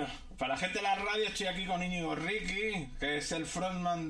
Bueno, para la gente de la radio estoy aquí con Íñigo Ricky, que es el frontman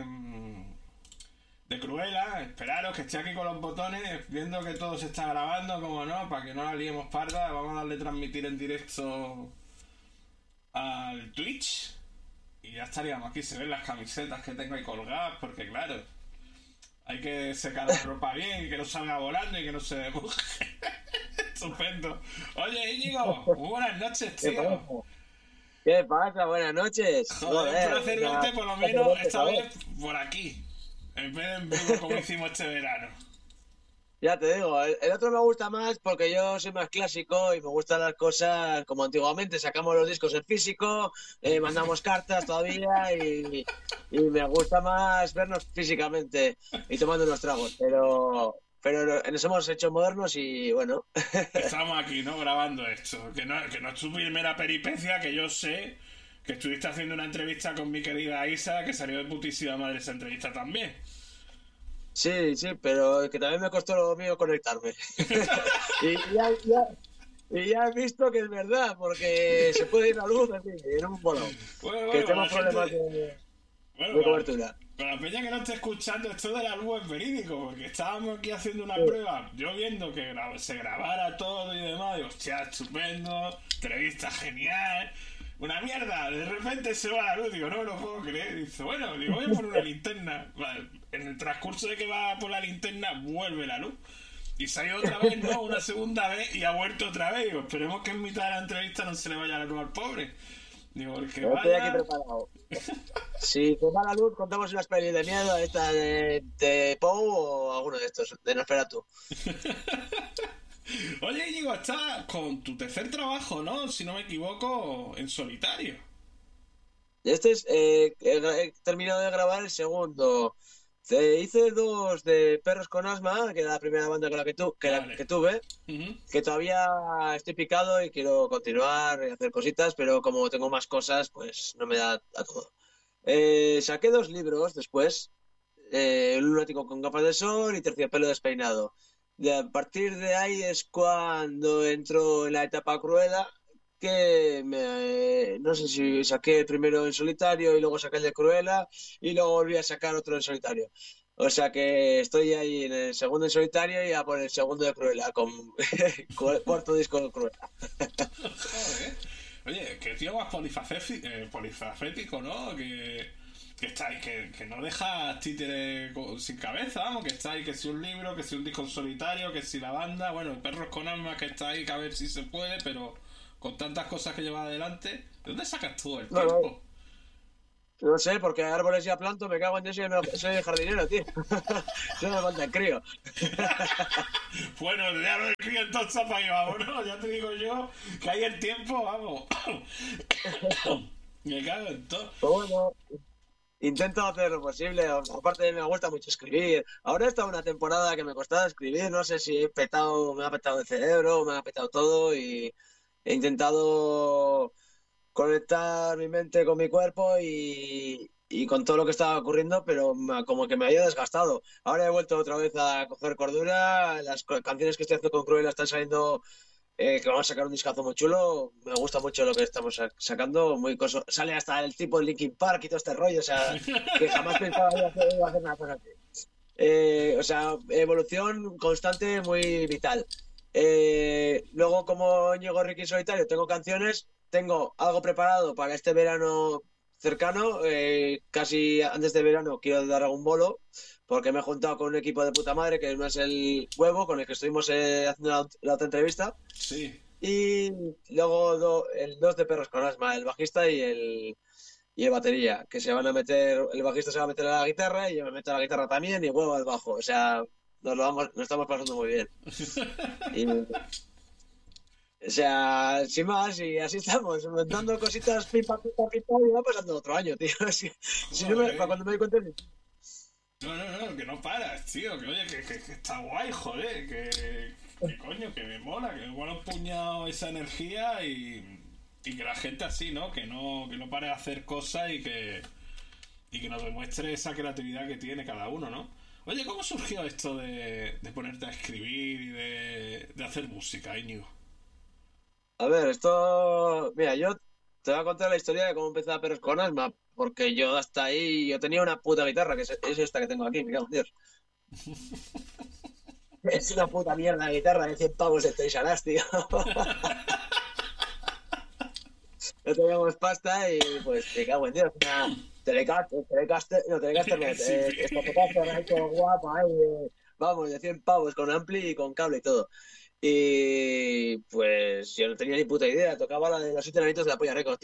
de Cruella. Esperaros que estoy aquí con los botones, viendo que todo se está grabando, como no, para que no la liemos parda. Vamos a darle transmitir en directo al Twitch. Y ya estaríamos aquí, se ven las camisetas que tengo ahí colgadas, porque claro, hay que secar la ropa bien y que no salga volando y que no se muje. Estupendo. Oye, Íñigo, muy buenas noches, ¿Qué pasa? tío. ¿Qué pasa? Buenas noches. Joder, un Joder, placer una verte por lo placer menos verte esta otra vez. vez por aquí. En vez de en vivo como hicimos este verano. Ya te digo, el otro me gusta más porque yo soy más clásico y me gustan las cosas como antiguamente. Sacamos los discos en físico, mandamos cartas todavía y me gusta más vernos físicamente y tomando unos tragos. Pero nos hemos hecho modernos y bueno. Estamos aquí, ¿no? Grabando esto. Que no es tu primera peripecia, que yo sé que estuviste haciendo una entrevista con mi querida Isa, que salió de putísima madre esa entrevista también. Sí, sí, pero que también me costó lo mío conectarme. Y ya he visto que es verdad, porque se puede ir la luz así, en un bolón. Bueno, Que bueno, para tenemos la problemas gente. Bueno, de cobertura. para la peña que no esté escuchando, esto de la luz es verídico, porque estábamos aquí haciendo una Sí. prueba, yo viendo que se grabara todo y demás, digo, hostia, estupendo, entrevista genial, una mierda, de repente se va la luz, digo, no me lo puedo creer, dice, bueno, digo, voy a poner una linterna. Vale, en el transcurso de que va por la linterna, vuelve la luz. Y se ha ido otra vez, ¿no? Una segunda vez y ha vuelto otra vez. Digo, esperemos que en mitad de la entrevista no se le vaya la luz al pobre. Digo, porque Yo estoy aquí vaya. preparado. Si se va la luz, contamos unas pelis de miedo, esta de Poe o alguno de estos, de Nosferatu. Oye, Íñigo, estás con tu tercer trabajo, ¿no? Si no me equivoco, en solitario. He terminado de grabar el segundo. Hice dos de Perros con Asma, que era la primera banda con la Vale. que tuve, Ujú. que todavía estoy picado y quiero continuar y hacer cositas, pero como tengo más cosas, pues no me da a todo. Saqué dos libros después, Un lunático con gafas de sol y Terciopelo despeinado. A partir de ahí es cuando entro en la etapa Cruella, no sé si saqué primero en solitario y luego saqué el de Cruella y luego volví a sacar otro en solitario. O sea que estoy ahí en el segundo en solitario y a por el segundo de Cruella, con cuarto disco de Cruella. Joder. Oye, qué tío más polifacético, ¿no? Que está ahí, que no deja títere sin cabeza, vamos, que está ahí, que si un libro, que si un disco en solitario, que si la banda, bueno, Perros con Almas que está ahí, que a ver si se puede, pero con tantas cosas que lleva adelante, ¿de dónde sacas todo el No, no, tiempo? no sé, porque árboles ya planto, me cago en Dios y soy jardinero, tío. No me falta el crío. Bueno, ya lo escribo entonces para ahí, vamos, ¿no? Ya te digo yo que hay el tiempo, vamos. Me cago en todo. Pero bueno, intento hacer lo posible. Aparte, me gusta mucho escribir. Ahora está una temporada que me costaba escribir. No sé si me ha petado el cerebro, me ha petado todo y he intentado conectar mi mente con mi cuerpo y con todo lo que estaba ocurriendo, pero como que me había desgastado. Ahora he vuelto otra vez a coger cordura. Las canciones que estoy haciendo con Cruella están saliendo, que vamos a sacar un discazo muy chulo. Me gusta mucho lo que estamos sacando. Sale hasta el tipo de Linkin Park y todo este rollo. O sea, que jamás pensaba iba a hacer una cosa así. O sea, evolución constante muy vital. Luego, como Ñigo Ricky Solitario, tengo canciones, tengo algo preparado para este verano cercano. Casi antes de verano quiero dar algún bolo, porque me he juntado con un equipo de puta madre, que no es el Huevo, con el que estuvimos haciendo la otra entrevista. Sí. Y luego el dos de Perros con Asma, el bajista y el batería, que se van a meter, el bajista se va a meter a la guitarra y yo me meto a la guitarra también y Huevo al bajo. O sea, nos estamos pasando muy bien. Y, o sea, sin más, y así estamos, montando cositas pim, pam, y va pasando otro año, tío. Si no para Joder. cuando me doy cuenta, No, no, no, que no paras, tío. Que oye, que está guay, joder. Que coño, que me mola un puñado esa energía y que la gente así, ¿no? Que no pare de hacer cosas y que nos demuestre esa creatividad que tiene cada uno, ¿no? Oye, ¿cómo surgió esto de ponerte a escribir y de hacer música, Íñigo? a ver, esto, mira, yo te voy a contar la historia de cómo empecé a Perros con Asma, porque yo hasta ahí, yo tenía una puta guitarra, que es esta que tengo aquí, me cago en Dios. Es una puta mierda de guitarra de 100 pavos de Toys R Us, tío. No teníamos pasta y pues me cago en Dios. Una Telecaster, no, Telecaster no, Sí, Stratocaster ahí todo guapo, ahí, vamos, de 100 pavos con ampli y con cable y todo. Y pues yo no tenía ni puta idea, tocaba la de los 7 enanitos de la polla Records.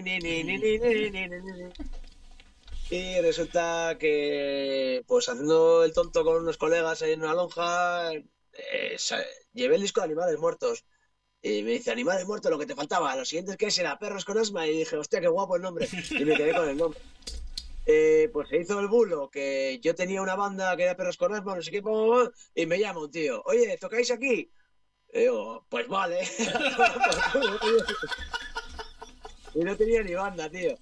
Y resulta que, pues haciendo el tonto con unos colegas ahí en una lonja, llevé el disco de Animales Muertos. Y me dice, Animales Muertos, lo que te faltaba. Lo siguiente es que era Perros con Asma. Y dije, hostia, qué guapo el nombre. Y me quedé con el nombre. Pues se hizo el bulo que yo tenía una banda que era Perros con Asma, no sé qué, y me llama un tío, oye, ¿tocáis aquí? Y digo, pues vale. Y no tenía ni banda, tío.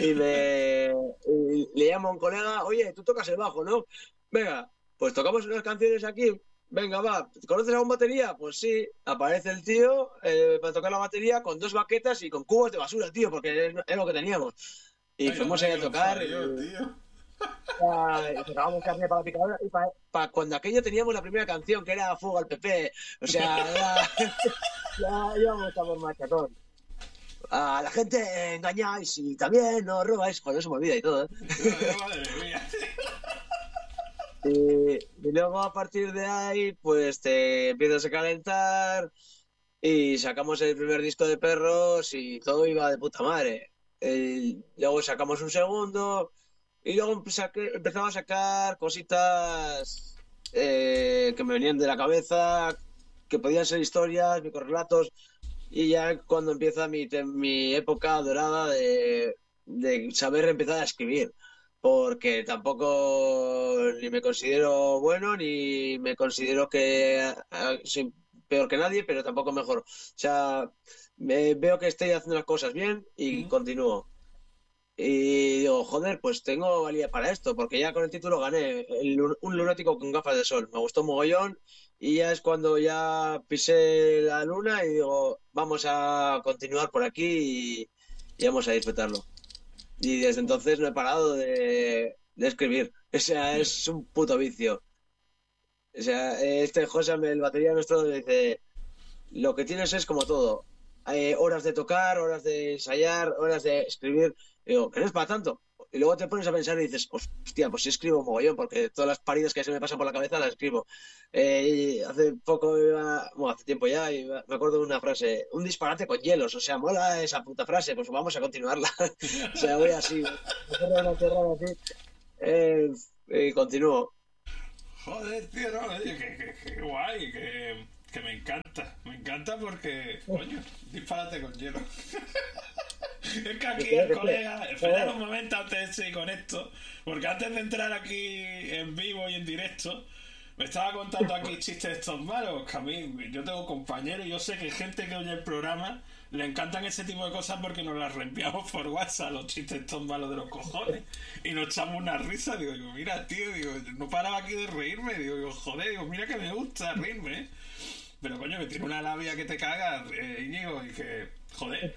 Y le llamo a un colega, oye, tú tocas el bajo, ¿no? Venga, pues tocamos unas canciones aquí. Venga, va. ¿Conoces a un batería? Pues sí. Aparece el tío para tocar la batería con 2 baquetas y con cubos de basura, tío, porque es lo que teníamos. Y Ay, fuimos hombre, ahí a qué tocar fallo, tío. y sacábamos carne para la picadora y cuando aquello teníamos la primera canción que era Fuga al PP. O sea, ya íbamos a por machatón. A la gente engañáis y también no robáis. Joder, eso me olvida y todo, ¿eh? Madre mía. Y luego a partir de ahí, pues te empiezas a calentar y sacamos el primer disco de Perros y todo iba de puta madre. Luego sacamos un segundo y luego empezaba a sacar cositas que me venían de la cabeza, que podían ser historias, microrelatos, y ya cuando empieza mi época dorada de saber empezar a escribir, porque tampoco ni me considero bueno ni me considero que soy peor que nadie, pero tampoco mejor. O sea, veo que estoy haciendo las cosas bien y continúo. Y digo, joder, pues tengo valía para esto, porque ya con el título gané un lunático con gafas de sol. Me gustó mogollón y ya es cuando ya pisé la luna y digo, vamos a continuar por aquí y vamos a disfrutarlo. Y desde entonces no he parado de escribir. O sea, es un puto vicio. O sea, este José, el batería nuestro, dice, lo que tienes es como todo. Hay horas de tocar, horas de ensayar, horas de escribir. Y digo, que no es para tanto. Y luego te pones a pensar y dices, hostia, pues sí escribo mogollón, porque todas las paridas que se me pasan por la cabeza las escribo. Y hace poco, bueno, hace tiempo ya, me acuerdo de una frase, un disparate con hielos. O sea, mola esa puta frase, pues vamos a continuarla. O sea, voy así, me cierro una cerrada así, y continúo. Joder, tío, no, oye, que guay, que me encanta. Me encanta porque, coño, disparate con hielo. Es que aquí el colega, esperar un momento antes de seguir con esto, porque antes de entrar aquí en vivo y en directo, me estaba contando aquí chistes estos malos, que a mí, yo tengo compañeros y yo sé que gente que oye el programa le encantan ese tipo de cosas porque nos las reenviamos por WhatsApp, los chistes estos malos de los cojones, y nos echamos una risa, digo, mira tío, digo, no paraba aquí de reírme, digo, joder, digo, mira que me gusta reírme, ¿eh? Pero coño, que tiene una labia que te cagas, Íñigo, y que, joder,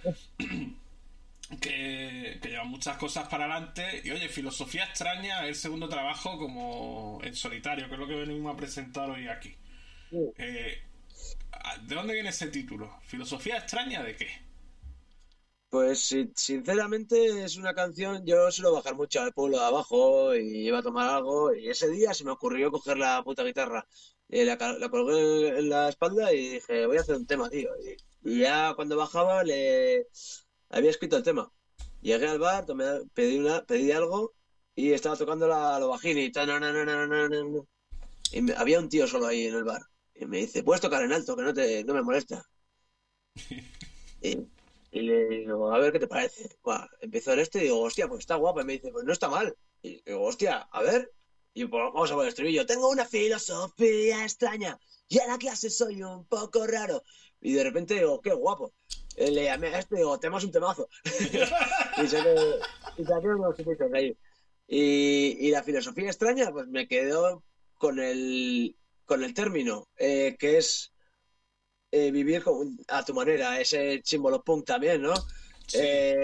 que lleva muchas cosas para adelante. Y oye, Filosofía Extraña es el segundo trabajo como en solitario, que es lo que venimos a presentar hoy aquí. ¿De dónde viene ese título? ¿Filosofía Extraña de qué? Pues sinceramente es una canción, yo suelo bajar mucho al pueblo de abajo y iba a tomar algo y ese día se me ocurrió coger la puta guitarra. La colgué en la espalda y dije, voy a hacer un tema, tío. Y ya cuando bajaba le había escrito el tema. Llegué al bar, pedí algo y estaba tocando lo bajín y había un tío solo ahí en el bar. Y me dice, puedes tocar en alto, que no me molesta. Y, y le digo, a ver qué te parece. Buah, empezó en este y digo, hostia, pues está guapa. Y me dice, pues no está mal. Y digo, hostia, a ver. Y pues vamos a ver el estribillo. Tengo una filosofía extraña y en la clase soy un poco raro. Y de repente digo, qué guapo. Le llamé a este y digo, tenemos un temazo. y saqué unos sitios ahí. Y la filosofía extraña, pues me quedó con el término, que es vivir a tu manera, ese símbolo punk también, ¿no? Sí.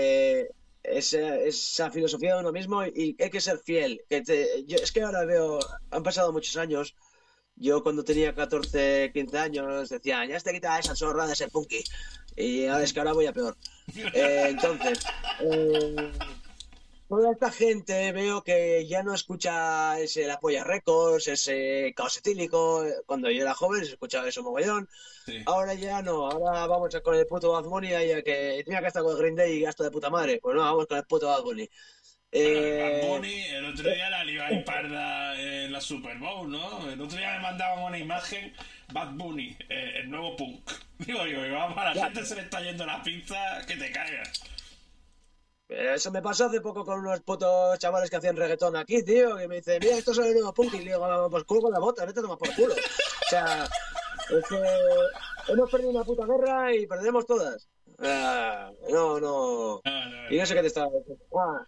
esa filosofía de uno mismo y hay que ser fiel. Es que ahora veo, han pasado muchos años. Yo cuando tenía 14 15 años decía, ya te quita esa zorra de ser punky. Y ahora es que ahora voy a peor. Entonces, toda esta gente veo que ya no escucha ese La Polla Records, ese Caos Etílico. Cuando yo era joven se escuchaba eso mogollón. Sí. Ahora ya no, ahora vamos con el puto Bad Bunny, ya que tenía que estar con el Green Day y gasto de puta madre. Pues no, vamos con el puto Bad Bunny. Bueno, el Bad Eh, Bunny, el otro día la liba y parda en la Super Bowl, ¿no? El otro día me mandaban una imagen, Bad Bunny, el nuevo punk. Digo yo, vamos, a la ya, gente se le está yendo la pinza, que te caigas. eso me pasó hace poco con unos putos chavales que hacían reggaetón aquí, tío, que me dice, mira, esto es el nuevo punk. Y le digo, pues culo con la bota, vete a tomar por culo. O sea, es que hemos perdido una puta guerra y perdemos todas. No, no. No, no, Y no sé qué te estaba diciendo.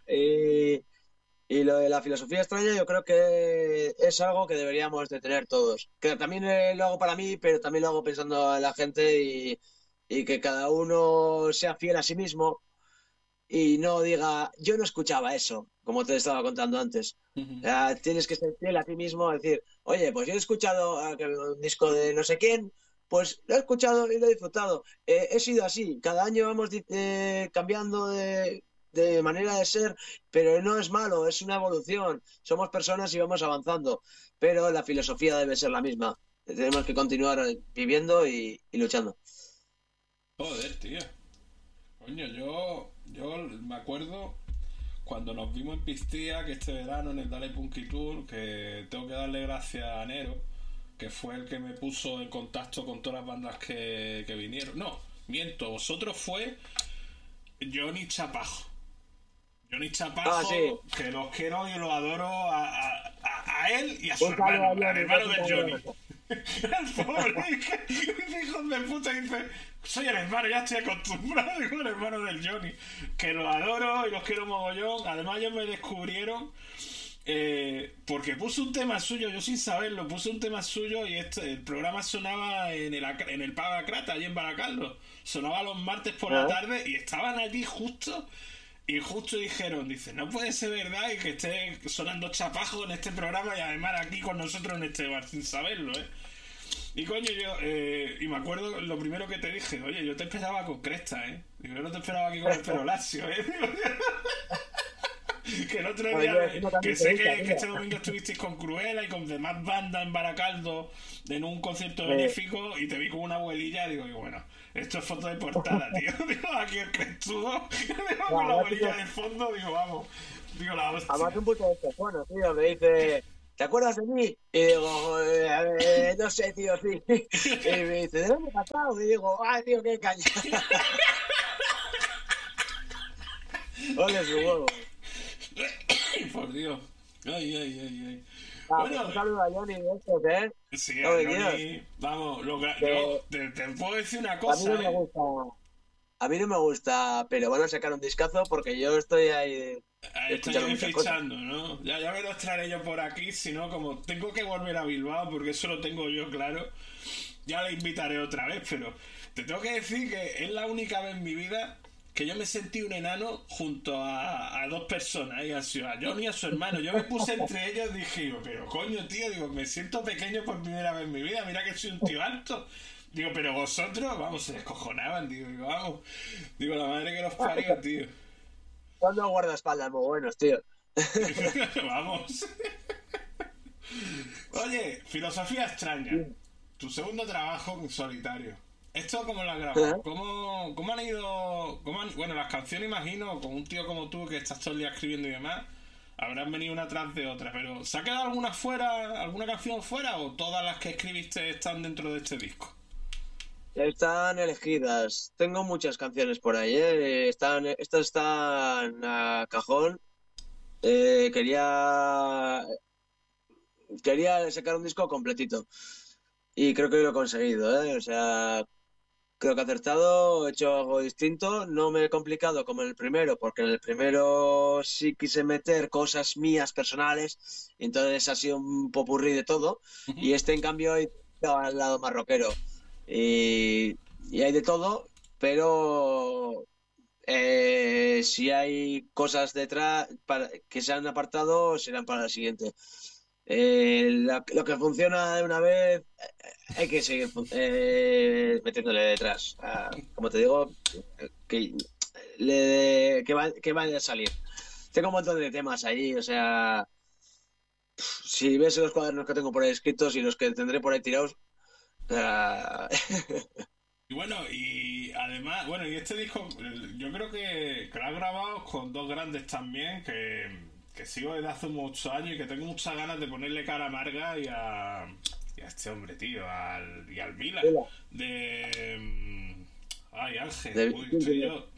Y lo de la filosofía extraña yo creo que es algo que deberíamos de tener todos. Que también lo hago para mí, pero también lo hago pensando en la gente y que cada uno sea fiel a sí mismo y no diga, yo no escuchaba eso, como te estaba contando antes. O no. sea, tienes que ser fiel a ti mismo, decir, oye, pues yo he escuchado que un disco de no sé quién, pues lo he escuchado y lo he disfrutado. He sido así, cada año vamos cambiando de manera de ser, pero no es malo, es una evolución. Somos personas y vamos avanzando, pero la filosofía debe ser la misma. Tenemos que continuar viviendo y luchando. Joder, tío. Coño, yo me acuerdo cuando nos vimos en Pistía, que este verano en el Dale Punky Tour, que tengo que darle gracias a Nero, que fue el que me puso en contacto con todas las bandas que vinieron. No, miento, vosotros fue Johnny Chapajo. Johnny Ah, sí. Chapajo, que los quiero y los adoro a él y a su Un saludo a hermano, al Johnny, una hermano puta de Johnny. mierda. El pobre, hijo de puta, dice, soy el hermano, ya estoy acostumbrado, digo, el hermano del Johnny, que los adoro y los quiero mogollón. Además ellos me descubrieron porque puse un tema suyo, yo sin saberlo, puse un tema suyo y el programa sonaba en el Pagacrata, allí en Baracaldo. Sonaba los martes por la Ah, tarde y estaban allí justo. Y justo dijeron, dice, no puede ser verdad y que esté sonando Chapajo en este programa y además aquí con nosotros en este bar, sin saberlo, ¿eh? Y coño, y me acuerdo lo primero que te dije, oye, yo te esperaba con cresta, ¿eh? Digo, yo no te esperaba aquí con el pelo lacio, ¿eh? Que el otro oye, día, eso también que te sé gusta, que tío. este domingo estuvisteis con Cruella y con demás bandas en Baracaldo en un concierto benéfico y te vi con una abuelilla, digo, bueno, esto es foto de portada, tío. Digo, aquí el crestudo, digo, con la Además, abuelilla de fondo, digo, vamos, digo, la además hostia. un puto bueno, tío, me dice, ¿te acuerdas de mí? Y digo, no sé, tío, sí. Y me dice, ¿de dónde has pasado? Y digo, ay, tío, qué caña. Ole su huevo. Por Dios. Ay, ay, ay, ay. Ah, pues Bueno, un saludo a Johnny de estos, ¿eh? sí, a No, Dios, Johnny, vamos, yo que te puedo decir una a mí no cosa, me ¿eh? gusta, a mí no me gusta, pero van a sacar un discazo porque yo estoy ahí Ahí escuchando estáis muchas cosas. fichando, ¿no? Ya me los traeré yo por aquí, si no, como tengo que volver a Bilbao, porque eso lo tengo yo claro, ya le invitaré otra vez, pero te tengo que decir que es la única vez en mi vida que yo me sentí un enano junto a dos personas, y a John y a su hermano. Yo me puse entre ellos y dije, yo, pero coño, tío, digo, me siento pequeño por primera vez en mi vida, mira que soy un tío alto. Digo, pero vosotros, vamos, se descojonaban, digo, vamos. Digo, la madre que los parió, tío. Son dos guardaespaldas muy buenos, tío. Vamos. Oye, filosofía extraña. Tu segundo trabajo en solitario. ¿Esto cómo lo has grabado? ¿Cómo han ido? Bueno, las canciones, imagino, con un tío como tú que estás todo el día escribiendo y demás, habrán venido una tras de otra. Pero ¿se ha quedado alguna fuera, alguna canción fuera o todas las que escribiste están dentro de este disco? Están elegidas. Tengo muchas canciones por ahí, ¿eh? Estas están a cajón. Quería sacar un disco completito y creo que lo he conseguido, ¿eh? O sea, creo que he acertado, he hecho algo distinto. No me he complicado como en el primero, porque en el primero sí quise meter cosas mías personales, y entonces ha sido un popurrí de todo. Y este, en cambio, he ido al lado más rockero y hay de todo, pero si hay cosas detrás que se han apartado, serán para la siguiente. Lo que funciona de una vez, hay que seguir metiéndole detrás. Como te digo, que, que van a salir. Tengo un montón de temas ahí, o sea, si ves los cuadernos que tengo por ahí escritos y los que tendré por ahí tirados, o sea, Y bueno, y además, bueno, y este disco yo creo que lo has grabado con dos grandes también, que sigo desde hace muchos años y que tengo muchas ganas de ponerle cara amarga y a este hombre, tío, y al Vila, de... Ay, Ángel, de uy, estoy yo...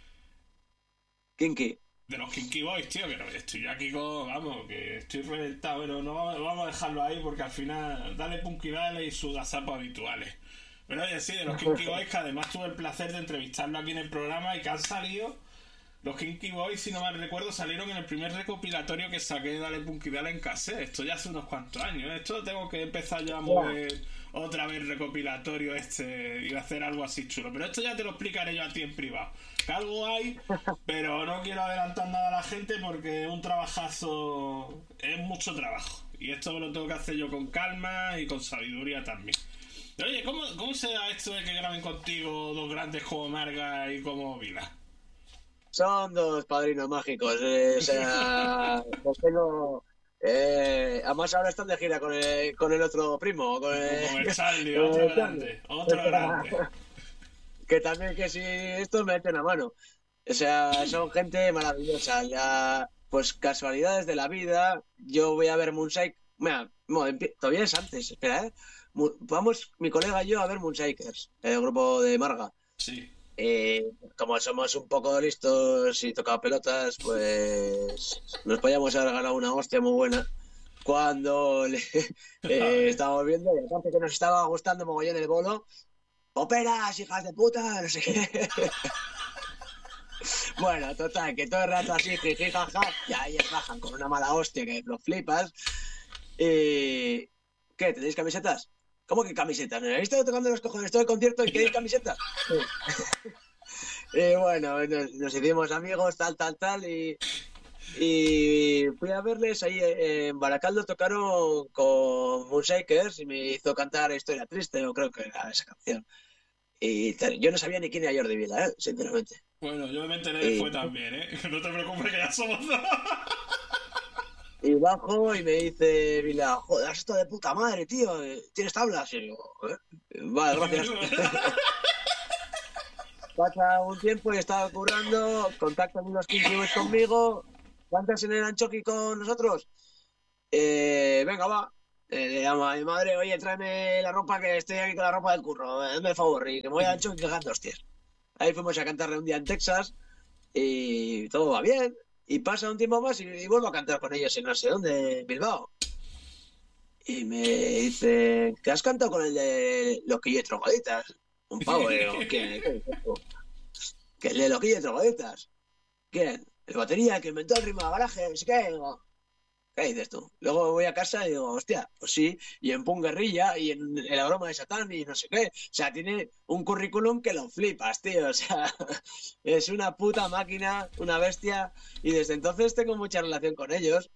Kinky. De los Kinky Boys, tío, que no, estoy yo aquí con... Vamos, que estoy reventado, pero no vamos a dejarlo ahí porque al final dale Punky Dale y sus gasapos habituales. Pero oye, sí, de los Kinky Boys, que además tuve el placer de entrevistarlo aquí en el programa y que han salido. Los Kinky Boys, si no mal recuerdo, salieron en el primer recopilatorio que saqué de Dale Punky Dale en cassette. Esto ya hace unos cuantos años. Esto tengo que empezar yo a mover otra vez recopilatorio y hacer algo así chulo. Pero esto ya te lo explicaré yo a ti en privado. Que algo hay, pero no quiero adelantar nada a la gente porque un trabajazo es mucho trabajo. Y esto lo tengo que hacer yo con calma y con sabiduría también. Oye, ¿cómo se da esto de que graben contigo dos grandes como Marga y como Vila? Son dos padrinos mágicos, o sea, los tengo... además ahora están de gira con el otro primo, Como el Charlie, con otro el Charlie. grande, otro grande. Que también que si estos me echan a mano. O sea, son gente maravillosa. Pues casualidades de la vida. Yo voy a ver Moonshake. Mira, todavía es antes, espera, ¿eh? Vamos, mi colega y yo, a ver Moonshakers, el grupo de Marga. Sí. Como somos un poco listos y tocamos pelotas, pues nos podíamos haber ganado una hostia muy buena cuando estábamos viendo, y aparte que nos estaba gustando mogollón el bolo. ¡Operas, hijas de puta! No sé qué. Bueno, total, que todo el rato así, jiji, jaja, y ahí bajan con una mala hostia que lo flipas. ¿Qué? ¿Tenéis camisetas? ¿Cómo que camisetas? ¿Me habéis estado tocando los cojones todo el concierto y queréis camisetas? Sí. Y bueno, nos hicimos amigos, tal, y fui a verles ahí en Baracaldo, tocaron con Moonshakers y me hizo cantar Historia Triste, o creo que era esa canción. Y yo no sabía ni quién era Jordi Vila, sinceramente. Bueno, yo me enteré después también, ¿eh? No te preocupes que ya somos dos. Y bajo y me dice Vila, joder, has estado de puta madre, tío, ¿tienes tablas? Y yo, vale, gracias. Pasa un tiempo y estaba currando, contactan unos 15 Boys conmigo, ¿cuántas en el Anchoqui con nosotros? Venga, va. Le llamo a mi madre, oye, tráeme la ropa que estoy aquí con la ropa del curro, hazme el favor, y que me voy a Anchoqui cagando hostias. Ahí fuimos a cantarle un día en Texas y todo va bien. Y pasa un tiempo más y vuelvo a cantar con ellos en no sé dónde, en Bilbao. Y me dice, ¿que has cantado con el de Loquillo y Trogoditas? Un pavo, digo, ¿quién? ¿Que el de Loquillo y Trogoditas? ¿Quién? El batería que inventó el ritmo de garaje, no sé qué. Digo, ¿qué dices tú? Luego voy a casa y digo, hostia, pues sí, y en Punk Guerrilla y en La Broma de Satán y no sé qué. O sea, tiene un currículum que lo flipas, tío. O sea, es una puta máquina, una bestia. Y desde entonces tengo mucha relación con ellos.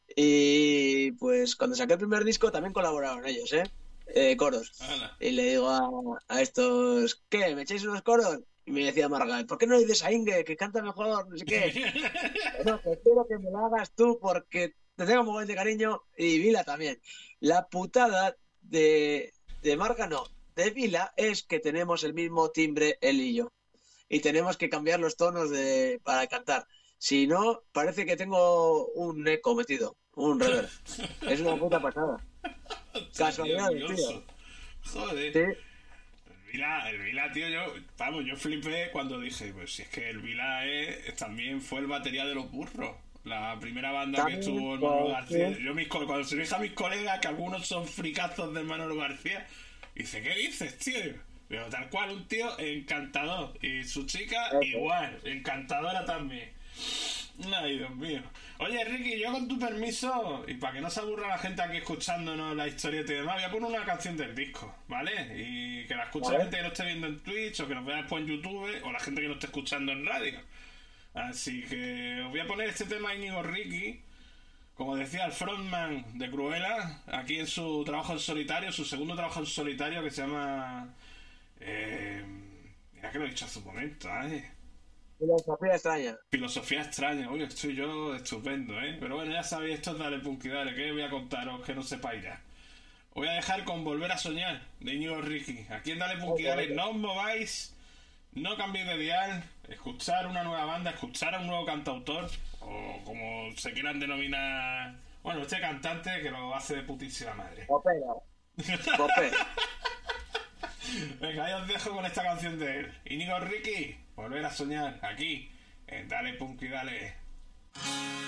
Y pues cuando saqué el primer disco también colaboraron ellos, coros. Hala. Y le digo a estos, ¿qué? ¿Me echáis unos coros? Y me decía Marga, ¿por qué no le dices a Inge que canta mejor? No sé qué. No, prefiero que me lo hagas tú porque te tengo un montón de cariño y Vila también. La putada de Marga no, de Vila es que tenemos el mismo timbre él y yo. Y tenemos que cambiar los tonos para cantar. Si no, parece que tengo un eco metido, un reverb. Es una puta pasada. Casualidad, tío. Joder. Sí. El Vila, tío, yo flipé cuando dije, pues si es que el Vila también fue el batería de los Burros. La primera banda que También, estuvo el Manolo pues, García. sí. Cuando se lo dije a mis colegas, que algunos son fricazos de Manolo García, dice, ¿qué dices, tío? Pero tal cual, un tío encantador. Y su chica igual, encantadora también. Ay, Dios mío. Oye, Ricky, yo con tu permiso, y para que no se aburra la gente aquí escuchándonos la historieta y demás, voy a poner una canción del disco, ¿vale? Y que la escuche la gente que no esté viendo en Twitch, o que nos vea después en YouTube, o la gente que no esté escuchando en radio. Así que os voy a poner este tema de Íñigo Ricky, como decía el frontman de Cruella, aquí en su trabajo en solitario, su segundo trabajo en solitario que se llama... eh, mira que lo he dicho hace un momento, ¿eh? Filosofía extraña. Filosofía extraña. Uy, estoy yo estupendo, ¿eh? Pero bueno, ya sabéis, esto es Dale Punk y Dale, ¿qué voy a contaros que no sepáis ya? Os voy a dejar con Volver a Soñar, de Íñigo Ricky. Aquí en Dale Punk y Dale, no os mováis, no cambiéis de dial, escuchar una nueva banda, escuchar a un nuevo cantautor, o como se quieran denominar... Bueno, este cantante que lo hace de putísima madre. Opera. Popé. Venga, ahí os dejo con esta canción de él. Íñigo Ricky, Volver a Soñar, aquí, en Dale Punk y Dale.